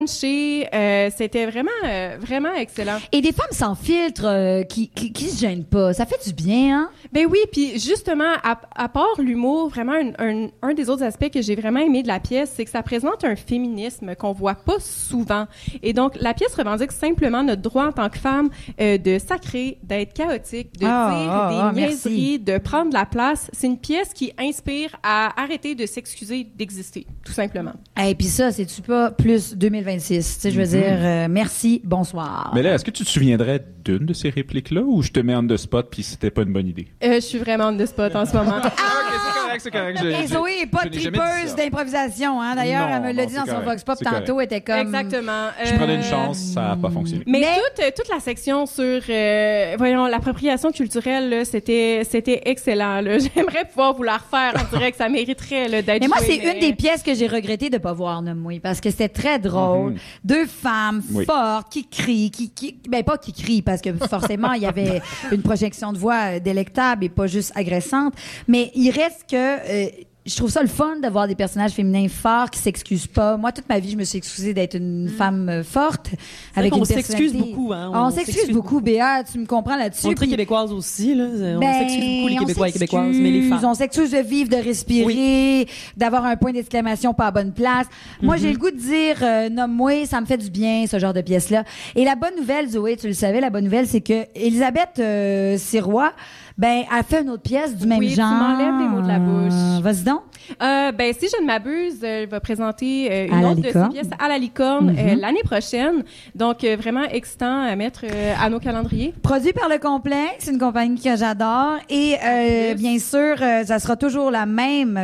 C'était vraiment excellent. Et des femmes sans filtre qui se gênent pas, ça fait du bien, hein? Ben oui, puis justement, à part l'humour, vraiment un des autres aspects que j'ai vraiment aimé de la pièce, c'est que ça présente un féminisme qu'on voit pas souvent. Et donc, la pièce revendique simplement notre droit en tant que femme de sacrer, d'être chaotique, de dire des niaiseries, de prendre la place. C'est une pièce qui inspire à arrêter de s'excuser d'exister, tout simplement. Et puis ça, c'est-tu pas plus 2026? Tu sais, je veux dire, merci, bonsoir. Mais là, est-ce que tu te souviendrais d'une de ces répliques-là ou je te mets on the spot puis c'était pas une bonne idée? Je suis vraiment on the spot en ce moment. Ok, c'est correct. Et Zoé n'est pas tripeuse d'improvisation, hein. D'ailleurs, elle me l'a dit dans son Vox Pop tantôt, elle était comme... Exactement. Je prenais une chance, ça n'a pas fonctionné. Mais toute la section sur, l'appropriation culturelle, là, c'était excellent, là. J'aimerais pouvoir vous la refaire. On dirait que ça mériterait, là, d'être Mais moi, joué, c'est une des pièces que j'ai regretté de pas voir, Nomme-moi, parce que c'était très drôle. Deux femmes fortes qui crient, ben pas qui crient, parce que forcément, il y avait une projection de voix délectable et pas juste agressante. Mais il reste que... je trouve ça le fun d'avoir des personnages féminins forts qui s'excusent pas. Moi, toute ma vie, je me suis excusée d'être une femme forte. Avec une personnalité. On s'excuse beaucoup, hein. On s'excuse beaucoup, Béa. Tu me comprends là-dessus. On est très québécoises aussi, là. On s'excuse beaucoup, les Québécois et Québécoises, mais les femmes. On s'excuse de vivre, de respirer, d'avoir un point d'exclamation pas à bonne place. Moi, j'ai le goût de dire, nomme-moi, ça me fait du bien, ce genre de pièce-là. Et la bonne nouvelle, Zoé, tu le savais, la bonne nouvelle, c'est que Elisabeth Sirois, ben, elle fait une autre pièce du même genre. Tu m'enlèves les mots de la bouche. Vas-y donc. Ben, si je ne m'abuse, elle va présenter une autre de ses pièces à la licorne l'année prochaine. Donc, vraiment excitant à mettre à nos calendriers. Produit par Le Complexe, une compagnie que j'adore. Et bien sûr, ça sera toujours la même,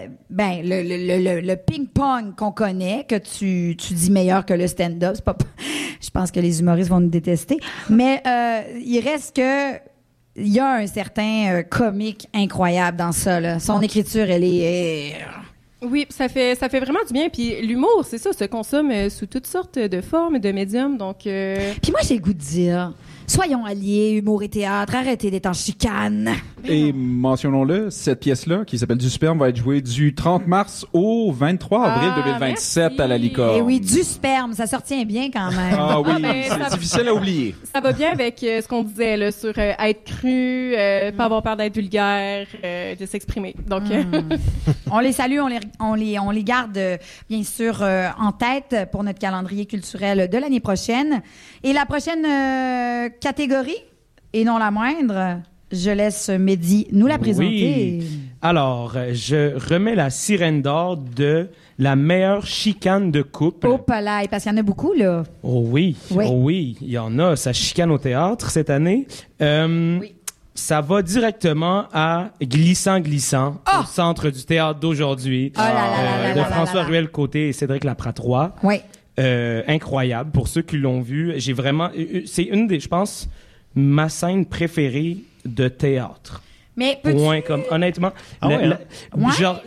le ping-pong qu'on connaît, que tu dis meilleur que le stand-up. C'est pas, je pense que les humoristes vont nous détester. Mais il reste que il y a un certain comique incroyable dans ça, là. Son écriture, elle est... Oui, ça fait vraiment du bien. Puis l'humour, c'est ça, se consomme sous toutes sortes de formes, de médiums. Donc, Puis moi, j'ai le goût de dire... Soyons alliés, humour et théâtre, arrêtez d'être en chicane. Et mentionnons-le, cette pièce-là, qui s'appelle Du sperme, va être jouée du 30 mars au 23 avril 2027 merci. à la licorne. Et oui, du sperme, ça se retient bien quand même. Ah oui, ça c'est difficile à oublier. Ça va bien avec ce qu'on disait là, sur être cru, pas avoir peur d'être vulgaire, de s'exprimer. Donc, on les salue, on les garde bien sûr en tête pour notre calendrier culturel de l'année prochaine. Et la prochaine catégorie, et non la moindre, je laisse Mehdi nous la présenter. Oui. Alors, je remets la sirène d'or de la meilleure chicane de couple. Oh, palais, parce qu'il y en a beaucoup, là. Oh oui, il y en a. Ça chicane au théâtre cette année. Ça va directement à Glissant, au centre du théâtre d'aujourd'hui, de François Ruel-Côté et Cédric Lapratois. Oui. Incroyable. Pour ceux qui l'ont vu, j'ai vraiment... C'est une des, je pense, ma scène préférée de théâtre. Mais honnêtement, genre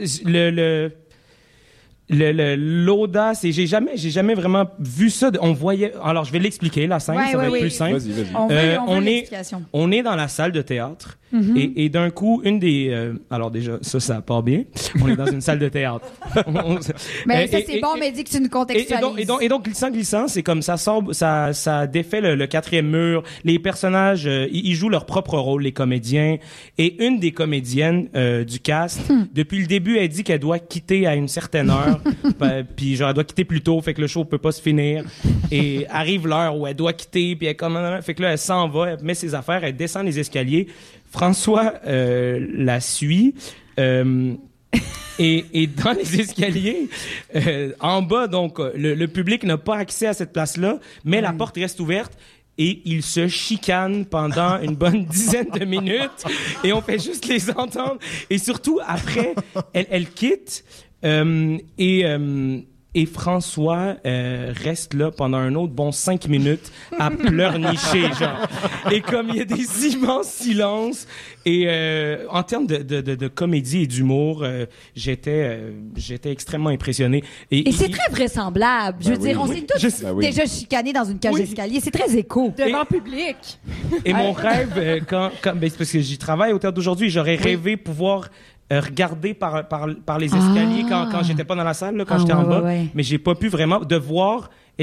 l'audace, et j'ai jamais vraiment vu ça. On voyait... Alors, je vais l'expliquer, la scène, ça va être plus simple. Vas-y. On est dans la salle de théâtre, et d'un coup, une des... alors déjà, ça part bien. On est dans une salle de théâtre. Mais ça, c'est bon, mais dis que tu nous contextualises. Et donc, glissant, c'est comme ça sort, ça défait le quatrième mur. Les personnages, ils jouent leur propre rôle, les comédiens. Et une des comédiennes du cast, depuis le début, elle dit qu'elle doit quitter à une certaine heure. Puis genre, elle doit quitter plus tôt, fait que le show peut pas se finir. Et arrive l'heure où elle doit quitter, puis elle fait que là, elle s'en va, elle met ses affaires, elle descend les escaliers. François la suit. Et dans les escaliers, en bas, donc, le public n'a pas accès à cette place-là, mais la porte reste ouverte. Et ils se chicanent pendant une bonne dizaine de minutes. Et on fait juste les entendre. Et surtout, après, elle quitte. Et François reste là pendant un autre bon 5 minutes à pleurnicher, genre. Et comme il y a des immenses silences, et en termes de comédie et d'humour, j'étais extrêmement impressionné. Et c'est très vraisemblable. Je veux dire, on s'est tous déjà chicanés dans une cage d'escalier. C'est très écho. Devant public. Et mon rêve, c'est parce que j'y travaille au théâtre d'aujourd'hui, j'aurais rêvé pouvoir regarder par les escaliers quand j'étais pas dans la salle, là, quand j'étais en bas, mais j'ai pas pu vraiment de voir